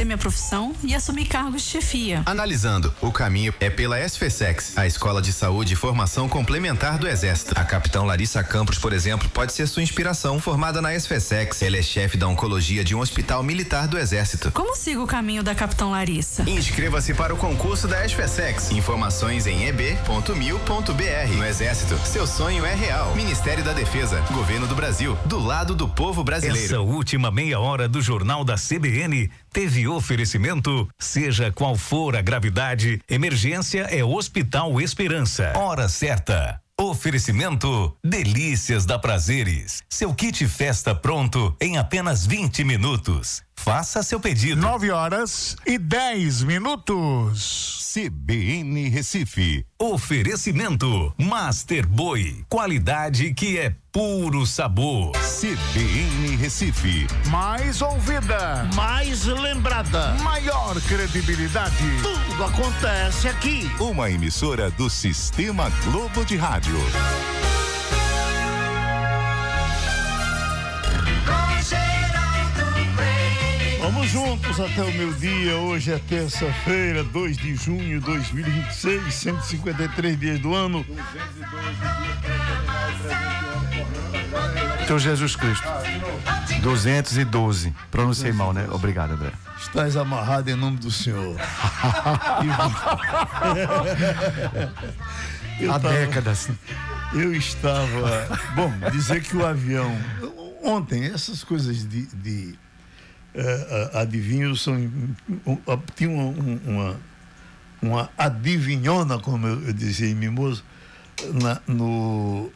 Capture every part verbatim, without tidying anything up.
minha profissão e assumir cargos de chefia. Analisando, o caminho é pela SFSEX, a Escola de Saúde e Formação Complementar do Exército. A capitã Larissa Campos, por exemplo, pode ser sua inspiração. Formada na SFSEX, ela é chefe da oncologia de um hospital militar do Exército. Como sigo o caminho da capitã Larissa? Inscreva-se para o concurso da SFSEX. Informações em e b ponto mil ponto b r. No Exército, seu sonho é real. Ministério da Defesa, Governo do Brasil, do lado do povo brasileiro. Essa última meia hora do Jornal da C B N teve oferecimento, seja qual for a gravidade, emergência é Hospital Esperança. Hora certa. Oferecimento Delícias da Prazeres. Seu kit festa pronto em apenas vinte minutos. Faça seu pedido. Nove horas e dez minutos. C B N Recife. Oferecimento Master Boi. Qualidade que é puro sabor. C B N Recife. Mais ouvida. Mais lembrada. Maior credibilidade. Tudo acontece aqui. Uma emissora do Sistema Globo de Rádio. Vamos juntos até o meio-dia. Hoje é terça-feira, dois de junho de dois mil e vinte e seis, cento e cinquenta e três dias do ano. Teu Jesus Cristo. duzentos e doze. Pronunciei mal, né? Obrigado, André. Estás amarrado em nome do Senhor. Há décadas. Eu estava. Bom, dizer que o avião. Ontem, essas coisas de. de uh, adivinhos são. Um, tinha uma, uma, uma adivinhona, como eu, eu dizia em Mimoso, na, no,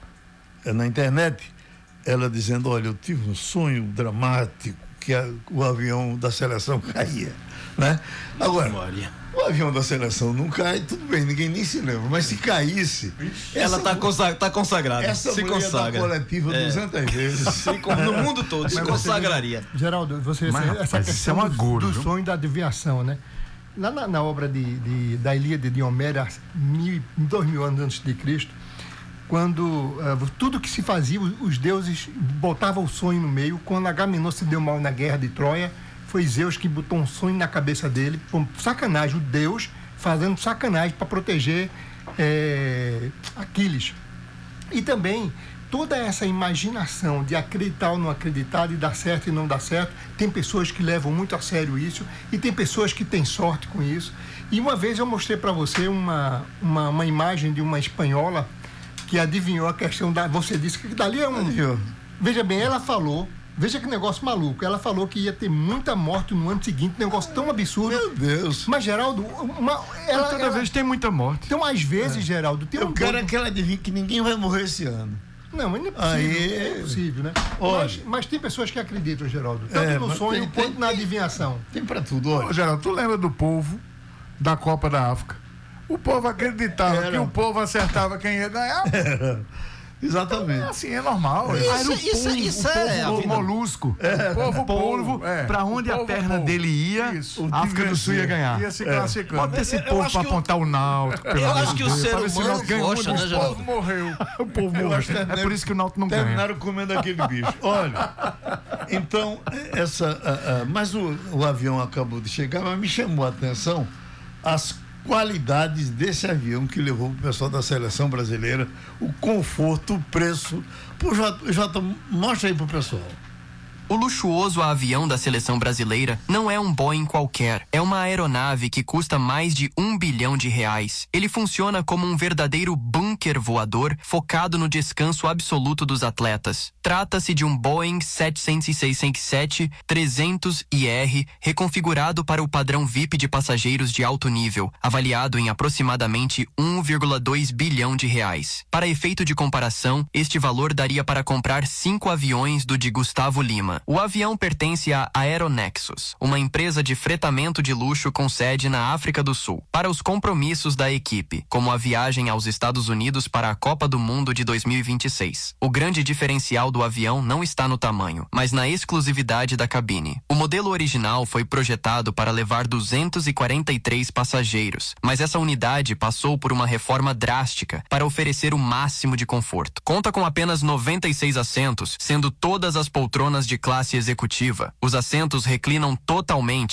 na internet. Ela dizendo, olha, eu tive um sonho dramático que a, o avião da seleção caía, né? Agora, o avião da seleção não cai, tudo bem, ninguém nem se lembra, mas se caísse... Ela está consagra, tá consagrada, essa se consagra. coletiva é. duzentas vezes. Se, no mundo todo, se consagraria. Você, Geraldo, você, mas, essa rapaz, questão é um agouro, do, do viu? sonho da adivinhação, né? Lá na, na obra de, de, da Ilíada de Homero, mil, dois mil anos antes de Cristo, quando uh, tudo que se fazia, os, os deuses botavam o sonho no meio. Quando Agamenon se deu mal na guerra de Troia, foi Zeus que botou um sonho na cabeça dele, com sacanagem, o Deus fazendo sacanagem para proteger é, Aquiles. E também toda essa imaginação de acreditar ou não acreditar, de dar certo e não dar certo, tem pessoas que levam muito a sério isso e tem pessoas que têm sorte com isso. E uma vez eu mostrei para você uma, uma, uma imagem de uma espanhola que adivinhou a questão da... Você disse que dali é um... Adivinhou. Veja bem, ela falou... Veja que negócio maluco. Ela falou que ia ter muita morte no ano seguinte, um negócio tão absurdo. Meu Deus. Mas, Geraldo, uma, ela, Toda ela, vez tem muita morte. Então, às vezes, é. Geraldo, tem Eu um... quero aquela adivinha que ninguém vai morrer esse ano. Não, mas não é possível. Aí... É possível, né? Mas, mas tem pessoas que acreditam, Geraldo. Tanto é, no sonho tem, quanto tem, na tem, adivinhação. Tem pra tudo, olha. Ô, Geraldo, tu lembra do povo da Copa da África? O povo acreditava Era. que o povo acertava quem ia ganhar. Era. Exatamente. É, assim, é normal. Isso, Era o isso, polvo, isso o é povo a vida. molusco. É. O povo polvo. É. Pra onde o a perna polvo. dele ia, Isso. a África do Sul ia ganhar. Ia se É. classificando. Pode ter esse povo pra apontar o, o Náutico. Eu acho que o ser humano gosta, né, O Geraldo? povo morreu. O povo morreu. É por isso que o Náutico não ganha. Terminaram comendo aquele bicho. Olha, então, essa... A, a, mas o, o avião acabou de chegar, mas me chamou a atenção as qualidades desse avião que levou o pessoal da seleção brasileira, o conforto, o preço. Pô, Jota, Jota, mostra aí pro pessoal. O luxuoso avião da seleção brasileira não é um Boeing qualquer. É uma aeronave que custa mais de um bilhão de reais. Ele funciona como um verdadeiro bunker voador focado no descanso absoluto dos atletas. Trata-se de um Boeing sete seis sete trezentos I R reconfigurado para o padrão V I P de passageiros de alto nível, avaliado em aproximadamente um vírgula dois bilhão de reais. Para efeito de comparação, este valor daria para comprar cinco aviões do de Gustavo Lima. O avião pertence à Aeronexus, uma empresa de fretamento de luxo com sede na África do Sul, para os compromissos da equipe, como a viagem aos Estados Unidos para a Copa do Mundo de dois mil e vinte e seis. O grande diferencial do avião não está no tamanho, mas na exclusividade da cabine. O modelo original foi projetado para levar duzentos e quarenta e três passageiros, mas essa unidade passou por uma reforma drástica para oferecer o máximo de conforto. Conta com apenas noventa e seis assentos, sendo todas as poltronas de classe executiva. Os assentos reclinam totalmente